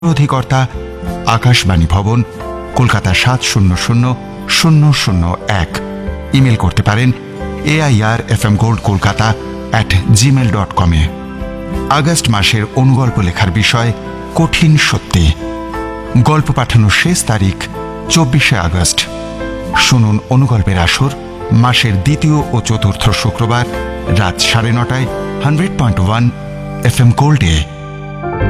অধিকর্তা, আকাশবাণী ভবন, কলকাতা ৭০০০০০১। ইমেল করতে পারেন airfmgoldkolkata@gmail.com। আগস্ট মাসের অনুগল্প লেখার বিষয় কঠিন সত্যি। গল্প পাঠানোর শেষ তারিখ ২৪শে আগস্ট। শুনুন অনুগল্পের আসর মাসের দ্বিতীয় ও চতুর্থ শুক্রবার রাত ৯:৩০ 100.1 FM গোল্ডে।